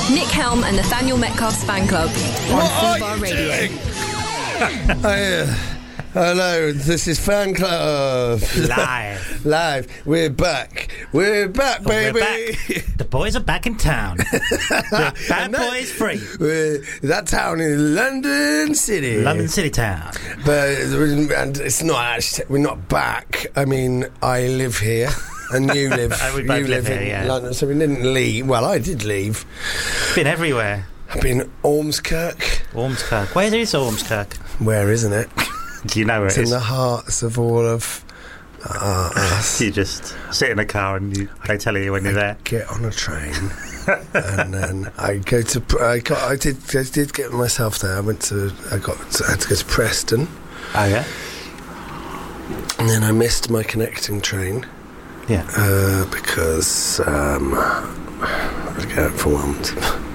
Nick Helm and Nathaniel Metcalf's fan club on Full Bar Radio. Hello, this is Fan Club. Live. We're back, baby. We're back. The boys are back in town. The bad boys free. That town in London City. London City town. But and it's not actually, we're not back. I mean, I live here. And you live, we both live here, in London, so we didn't leave. Well, I did leave. Been everywhere. I've been Ormskirk. Where is Ormskirk? Where isn't it? Do you know where it's in the hearts of all of us. You just sit in a car and they tell you when you're there. Get on a train, and then I go to. I did get myself there. I had to go to Preston. Oh yeah. And then I missed my connecting train. Yeah. Because I was overwhelmed.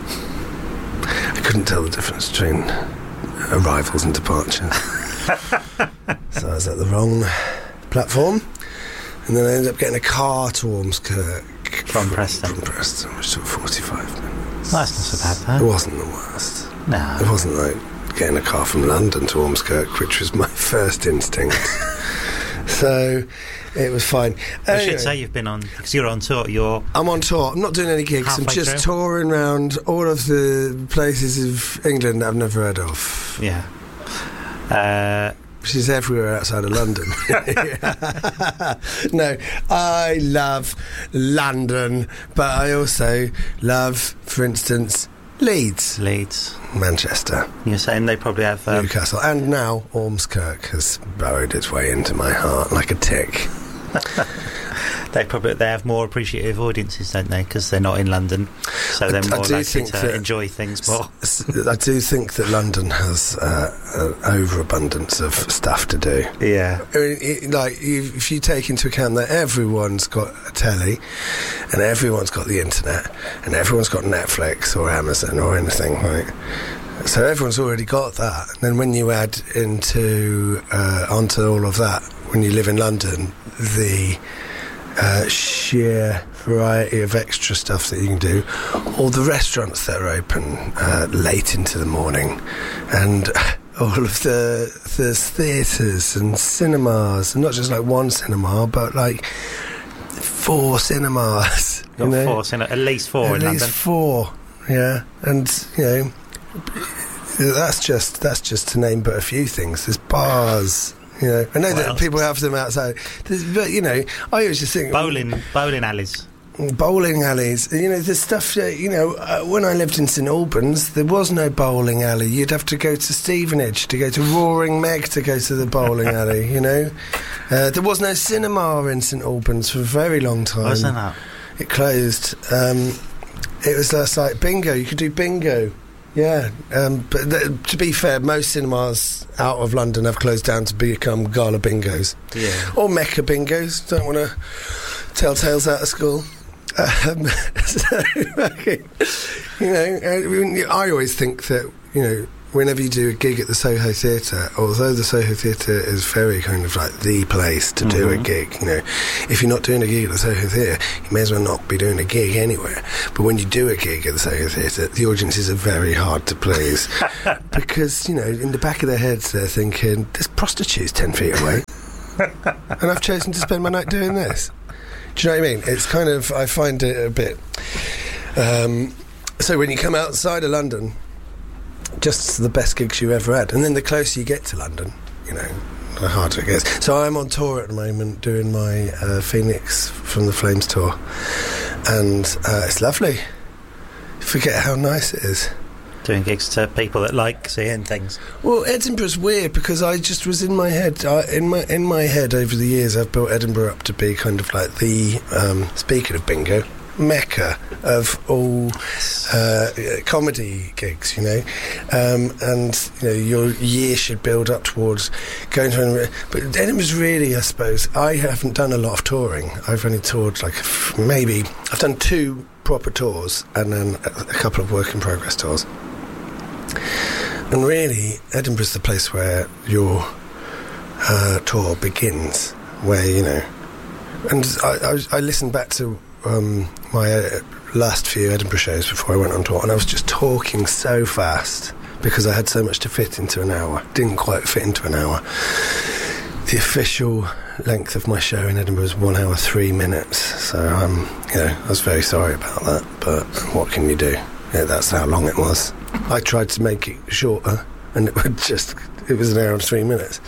I couldn't tell the difference between arrivals and departures. So I was at the wrong platform, and then I ended up getting a car to Ormskirk from Preston, which took 45 minutes. Well, that's not so bad, though. It wasn't the worst. No. It wasn't like getting a car from London to Ormskirk, which was my first instinct. So it was fine. I should say you've been on, because you're on tour. I'm on tour. I'm not doing any gigs. I'm just touring around all of the places of England that I've never heard of. Yeah. Which is everywhere outside of London. No, I love London, but I also love, for instance, Leeds, Manchester. You're saying they probably have Newcastle, and now Ormskirk has burrowed its way into my heart like a tick. They have more appreciative audiences, don't they? Because they're not in London, so they're more likely to enjoy things more. I do think that London has an overabundance of stuff to do. Yeah, I mean, if you take into account that everyone's got a telly, and everyone's got the internet, and everyone's got Netflix or Amazon or anything, right? So everyone's already got that. And then when you add onto all of that, when you live in London, the sheer variety of extra stuff that you can do, all the restaurants that are open late into the morning, and all of the theatres and cinemas, and not just like one cinema, but like 4 cinemas. At least four in London. At least 4, yeah. And that's just to name but a few things. There's bars. I know that people have them outside, but I always just think bowling alleys. There's stuff. When I lived in St Albans, there was no bowling alley. You'd have to go to Stevenage to go to Roaring Meg to go to the bowling alley. There was no cinema in St Albans for a very long time. Wasn't that? It closed. It was just like bingo. You could do bingo. Yeah, but to be fair, most cinemas out of London have closed down to become gala bingos. Yeah. Or Mecca bingos. Don't want to tell tales out of school. I always think that, whenever you do a gig at the Soho Theatre, although the Soho Theatre is very kind of like the place to do a gig, if you're not doing a gig at the Soho Theatre, you may as well not be doing a gig anywhere. But when you do a gig at the Soho Theatre, the audiences are very hard to please because, in the back of their heads they're thinking, there's prostitutes 10 feet away and I've chosen to spend my night doing this. Do you know what I mean? It's kind of, I find it a bit... so when you come outside of London, just the best gigs you ever had, and then the closer you get to London, the harder it gets. So I'm on tour at the moment doing my Phoenix from the Flames tour, and it's lovely. Forget how nice it is. Doing gigs to people that like seeing things. Well, Edinburgh's weird because I just was in my head. In my head over the years, I've built Edinburgh up to be kind of like the speaking of bingo, mecca of all comedy gigs, and your year should build up towards going to. But Edinburgh's really, I suppose, I haven't done a lot of touring. I've only toured maybe I've done 2 proper tours and then a couple of work in progress tours. And really, Edinburgh's the place where your tour begins, where and I listened back to my last few Edinburgh shows before I went on tour, and I was just talking so fast because I had so much to fit into an hour. Didn't quite fit into an hour. The official length of my show in Edinburgh was 1 hour 3 minutes, so I was very sorry about that, but what can you do? Yeah, that's how long it was. I tried to make it shorter, and it was 1 hour and 3 minutes,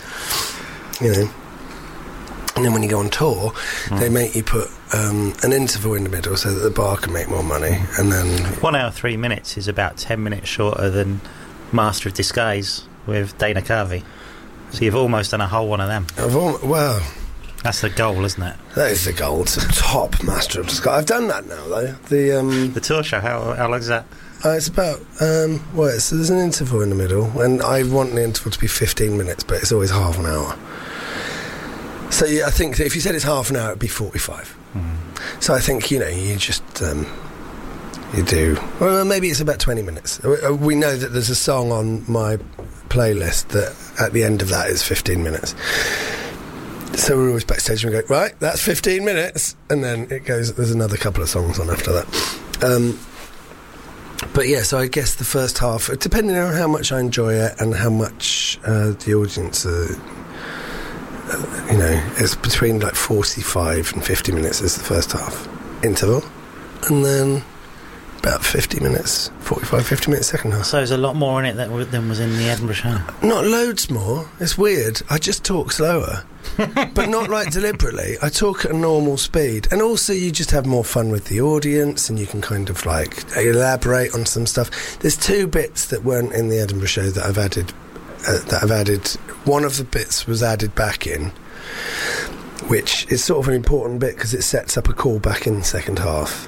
And then when you go on tour, they make you put an interval in the middle so that the bar can make more money, and then 1 hour 3 minutes is about 10 minutes shorter than Master of Disguise with Dana Carvey. So you've almost done a whole one of them. Well, that's the goal, isn't it? That is the goal. It's a top Master of Disguise. I've done that now, though. The tour show. How long is that? It's about so there's an interval in the middle, and I want the interval to be 15 minutes, but it's always half an hour. So I think that if you said it's half an hour, it'd be 45. So I think you just you do. Well, maybe it's about 20 minutes. We know that there's a song on my playlist that at the end of that is 15 minutes. So we're always backstage and we go, right, that's 15 minutes, and then it goes. There's another couple of songs on after that. But yeah, so I guess the first half, depending on how much I enjoy it and how much the audience, it's between like 45 and 50 minutes is the first half interval, and then about 50 minutes, 45, 50 minutes second half. So there's a lot more in it than was in the Edinburgh show? Not loads more. It's weird. I just talk slower. But not like deliberately. I talk at a normal speed. And also you just have more fun with the audience, and you can kind of like elaborate on some stuff. There's 2 bits that weren't in the Edinburgh show that I've added. One of the bits was added back in, which is sort of an important bit because it sets up a call back in the second half.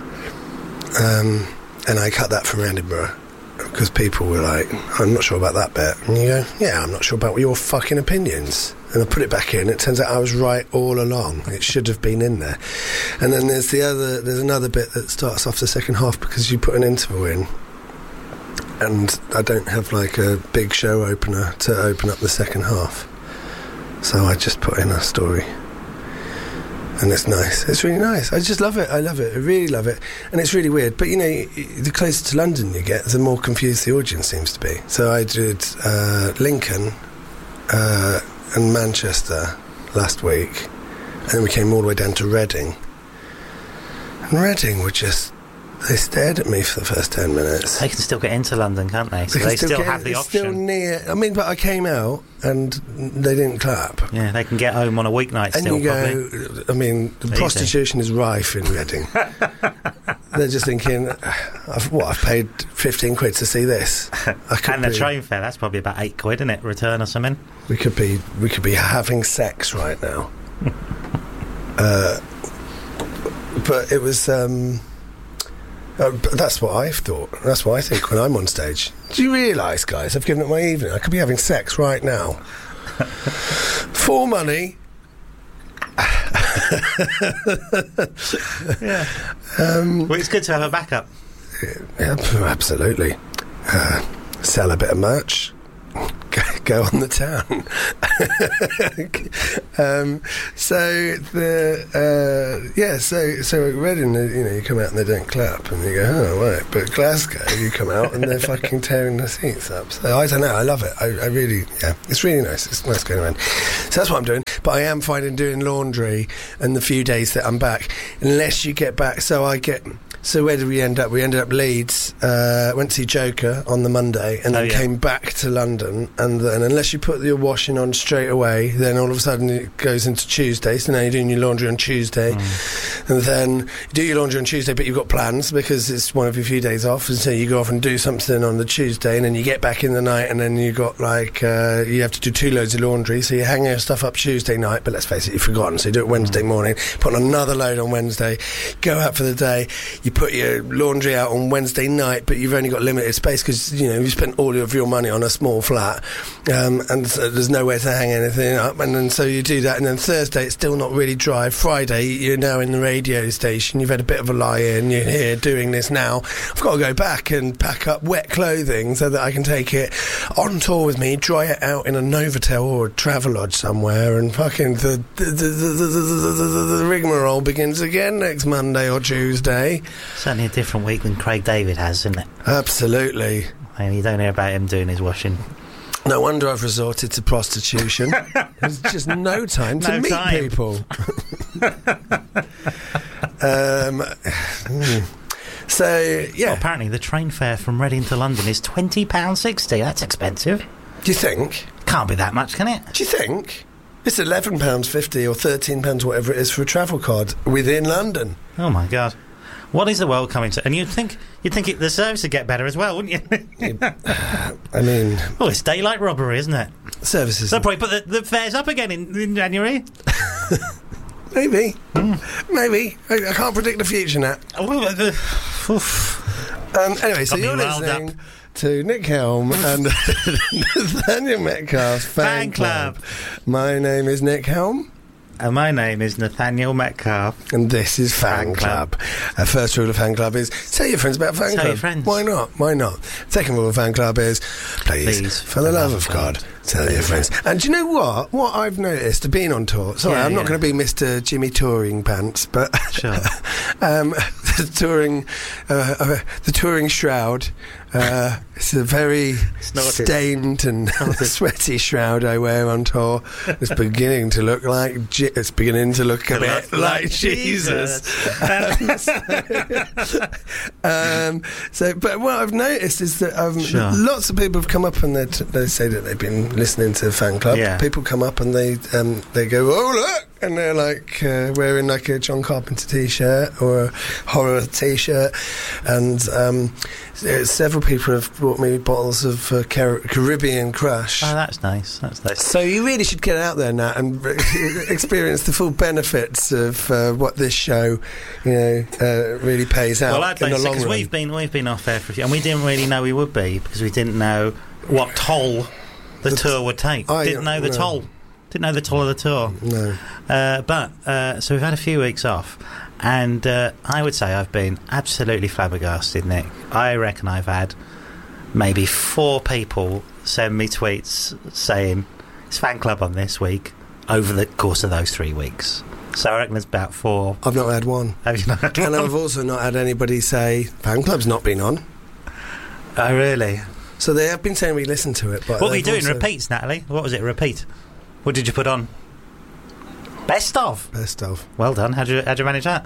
And I cut that from Edinburgh because people were like, I'm not sure about that bit. And you go, yeah, I'm not sure about your fucking opinions. And I put it back in. It turns out I was right all along. It should have been in there. And then there's another bit that starts off the second half because you put an interval in. And I don't have like a big show opener to open up the second half. So I just put in a story. And it's nice. It's really nice. I just love it. I love it. I really love it. And it's really weird. But, the closer to London you get, the more confused the audience seems to be. So I did Lincoln and Manchester last week. And then we came all the way down to Reading. And Reading were just... They stared at me for the first 10 minutes. They can still get into London, can't they? So they still have the option. Still near. I mean, but I came out and they didn't clap. Yeah, they can get home on a weeknight and still, you go, probably. I mean, the prostitution is rife in Reading. They're just thinking, I've paid 15 quid to see this. And the train fare, that's probably about 8 quid, isn't it? Return or something. We could be having sex right now. But it was... that's what I've thought. That's what I think when I'm on stage. Do you realise, guys, I've given up my evening. I could be having sex right now. For money. Yeah. Well, it's good to have a backup. Yeah, absolutely. Sell a bit of merch. Go on the town. So Reading, you come out and they don't clap, and you go, oh right. But Glasgow, you come out and they're fucking tearing the seats up. So I don't know. I love it. I really, it's really nice. It's nice going around. So that's what I'm doing. But I am finding doing laundry and the few days that I'm back, unless you get back. So where did we end up? We ended up Leeds, went to see Joker on the Monday, and then came back to London. And then unless you put your washing on straight away, then all of a sudden it goes into Tuesday. So now you're doing your laundry on Tuesday. And then you do your laundry on Tuesday, but you've got plans because it's one of your few days off. And so you go off and do something on the Tuesday, and then you get back in the night, and then you got you have to do 2 loads of laundry. So you hang your stuff up Tuesday night, but let's face it, you've forgotten. So you do it Wednesday morning, put on another load on Wednesday, go out for the day. You put your laundry out on Wednesday night, night, but you've only got limited space because, you know, you spent all of your money on a small flat, and so there's nowhere to hang anything up, and then so you do that, and then Thursday it's still not really dry. Friday you're now in the radio station, you've had a bit of a lie-in, you're here doing this now. I've got to go back and pack up wet clothing so that I can take it on tour with me, dry it out in a Novotel or a Travelodge somewhere, and fucking the rigmarole begins again next Monday or Tuesday. Certainly a different week than Craig David has, isn't it? Absolutely. And you don't hear about him doing his washing. No wonder I've resorted to prostitution. There's just no time to meet people. So, yeah. Well, apparently the train fare from Reading to London is £20.60. That's expensive. Do you think? Can't be that much, can it? Do you think? It's £11.50 or £13, whatever it is, for a travel card within London. Oh, my God. What is the world coming to? And you'd think the service would get better as well, wouldn't you? I mean... Well, it's daylight robbery, isn't it? Services... They'll probably put the fares up again in January. Maybe. Maybe. I can't predict the future, Nat. Anyway, so you're listening to Nick Helm and Nathaniel Metcalf's Fan Club. My name is Nick Helm. And my name is Nathaniel Metcalf. And this is Fan Club. Our first rule of Fan Club is tell your friends about Fan Club. Tell your friends. Why not? Why not? Second rule of Fan Club is please for the love of God, tell your friends. And do you know what? What I've noticed, being on tour, sorry, I'm not going to be Mr. Jimmy Touring Pants, but sure. the touring shroud. It's a very stained and sweaty shroud I wear on tour. It's beginning to look like a bit like Jesus. But what I've noticed is that lots of people have come up and they say that they've been listening to Fan Club. Yeah. People come up and they go, oh look, and they're like wearing like a John Carpenter t-shirt or a horror t-shirt, and several people have brought me bottles of Caribbean Crush. Oh, that's nice. That's nice. So you really should get out there, Nat, and experience the full benefits of what this show, really pays out. Well, I'd like to say, because we've been off air for a few, and we didn't really know we would be, because we didn't know what toll the tour would take. Didn't know the toll of the tour. No. So we've had a few weeks off. And I would say I've been absolutely flabbergasted, Nick. I reckon I've had maybe 4 people send me tweets saying it's Fan Club on this week over the course of those 3 weeks. So I reckon there's about 4. I've not had one. Have you not had one? And I've also not had anybody say Fan Club's not been on. Oh, really? So they have been saying we listen to it. But what were you doing? Repeats, Natalie? What was it? Repeat? What did you put on? Best of. Well done. How'd you manage that?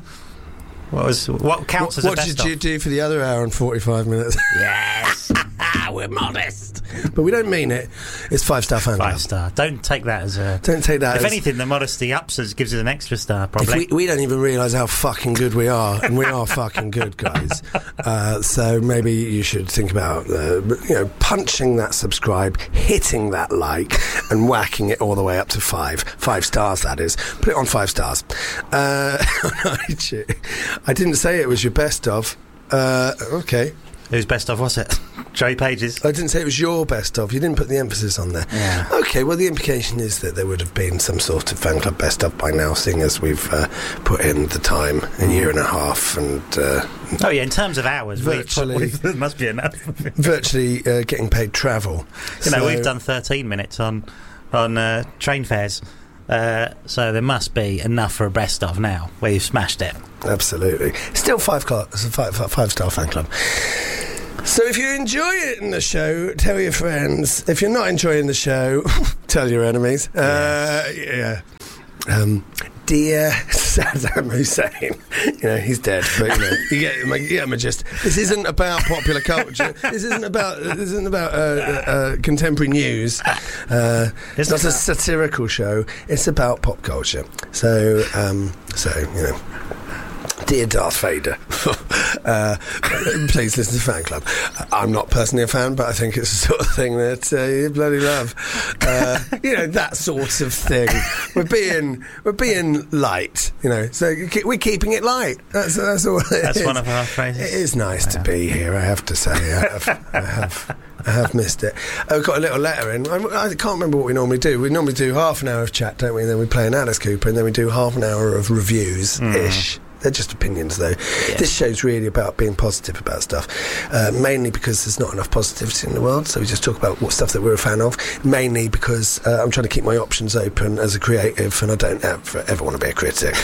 What counts as a best of? What did you do for the other hour and 45 minutes? Yes. We're modest. But we don't mean it. It's 5-star Fan Club. 5-star. Don't take that as a... Don't take that If anything, the modesty ups us, gives us an extra star, probably. We don't even realise how fucking good we are, and we are fucking good, guys. So maybe you should think about, punching that subscribe, hitting that like, and whacking it all the way up to 5. 5 stars, that is. Put it on 5 stars. I didn't say it was your best of. Okay. Whose best of was it? Joey Page's? I didn't say it was your best of. You didn't put the emphasis on there. Yeah. Okay, well, the implication is that there would have been some sort of Fan Club best of by now, seeing as we've put in the time, a year and a half, and... in terms of hours, virtually, there must be enough. Virtually getting paid travel. We've done 13 minutes on train fares. So there must be enough for a best of now, where you've smashed it. Absolutely. Still 5-star Fan Club. So if you enjoy it in the show, tell your friends. If you're not enjoying the show, tell your enemies. Dear Saddam Hussein, he's dead, but you get my gist. This isn't about popular culture. This isn't about contemporary news. It's not a satirical show. It's about pop culture. So Dear Darth Vader, please listen to Fan Club. I'm not personally a fan, but I think it's the sort of thing that you bloody love. That sort of thing. We're being light, so we're keeping it light. That's all it is. That's one of our phrases. It is nice to be here, I have to say. I have missed it. We've got a little letter in. I can't remember what we normally do. We normally do half an hour of chat, don't we? And then we play an Alice Cooper, and then we do half an hour of reviews-ish. They're just opinions, though. Yeah. This show's really about being positive about stuff, mainly because there's not enough positivity in the world, so we just talk about what stuff that we're a fan of, mainly because I'm trying to keep my options open as a creative, and I don't ever want to be a critic.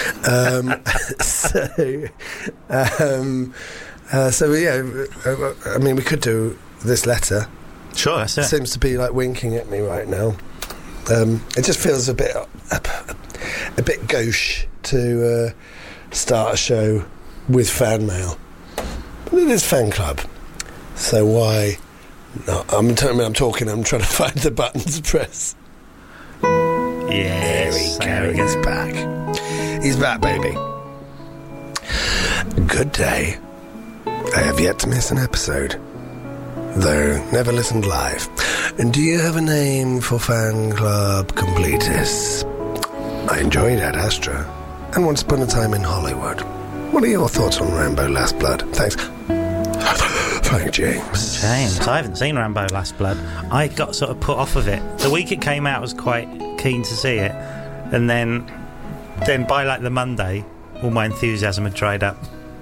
We could do this letter. Sure, that's it. Seems to be like winking at me right now. It just feels a bit gauche to start a show with fan mail. But it is Fan Club, so why not? I'm talking. I'm trying to find the button to press. Yes, there we go. He's back. He's back, baby. Good day. I have yet to miss an episode, though never listened live. And do you have a name for Fan Club completists? I enjoyed Ad Astra and Once Upon a Time in Hollywood. What are your thoughts on Rambo Last Blood? Thanks. Thank James. I haven't seen Rambo Last Blood. I got sort of put off of it. The week it came out I was quite keen to see it, and then by like the Monday all my enthusiasm had dried up.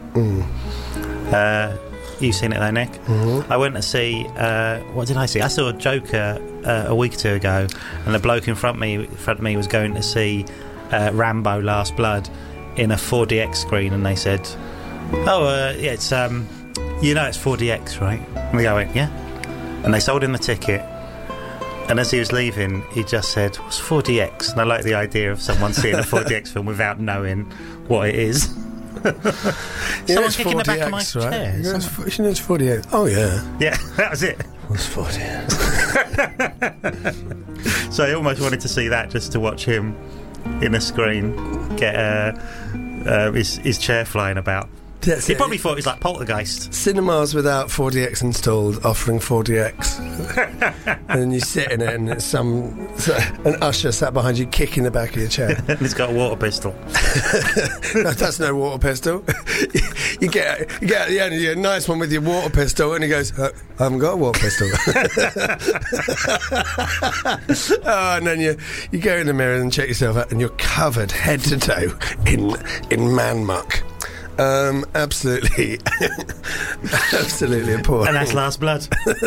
You've seen it though, Nick? Mm-hmm. I went to see what did I see? I saw Joker a week or two ago, and the bloke in front of me was going to see Rambo Last Blood in a 4DX screen, and they said, it's 4DX, right? And I went, yeah. And they sold him the ticket, and as he was leaving he just said, what's 4DX? And I like the idea of someone seeing a 4DX film without knowing what it is. Someone kicking the back of my chair. She knows 48. Oh yeah. Yeah, that was it. What's 48? So I almost wanted to see that just to watch him in a screen get his chair flying about. He probably thought it was like Poltergeist. Cinemas without 4DX installed offering 4DX. And then you sit in it and it's an usher sat behind you kicking the back of your chair. And he's got a water pistol. No, that's no water pistol. you get at the end, you get a nice one with your water pistol, and he goes, I haven't got a water pistol. And then you go in the mirror and check yourself out, and you're covered head to toe in man muck. Absolutely appalling. And that's Last Blood.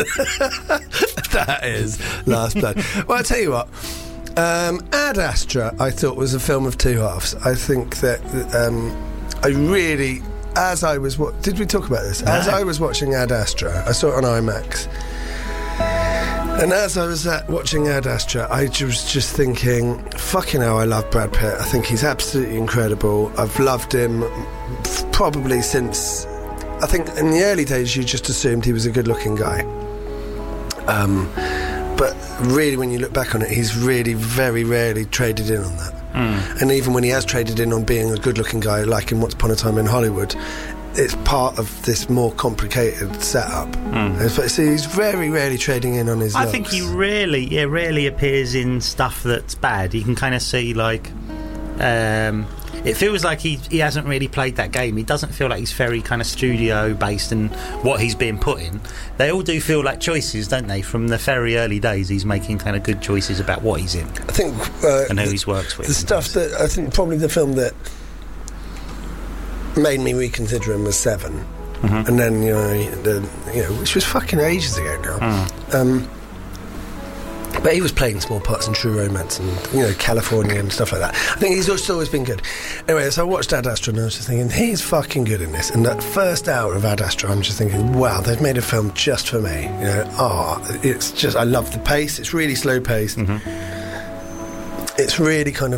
That is Last Blood. Well, I'll tell you what, Ad Astra I thought was a film of two halves. I think that did we talk about this? No. As I was watching Ad Astra, I saw it on IMAX, and as I was watching Ad Astra, I was just thinking, fucking hell, I love Brad Pitt. I think he's absolutely incredible. I've loved him probably since, I think in the early days you just assumed he was a good-looking guy. But really, when you look back on it, he's really very rarely traded in on that. And even when he has traded in on being a good-looking guy, like in Once Upon a Time in Hollywood, it's part of this more complicated setup. So he's very rarely trading in on his looks. I think he rarely appears in stuff that's bad. You can kind of see, like, it feels like he hasn't really played that game. He doesn't feel like he's very kind of studio based in what he's being put in. They all do feel like choices, don't they? From the very early days, he's making kind of good choices about what he's in. I think and who he's worked with. The stuff that I think probably the film that made me reconsider him was Seven, and then which was fucking ages ago now. But he was playing small parts in True Romance and California and stuff like that. I think he's just always been good. Anyway, so I watched Ad Astra and I was just thinking, he's fucking good in this. And that first hour of Ad Astra, I'm just thinking, wow, they've made a film just for me. It's just, I love the pace. It's really slow paced. It's really kind of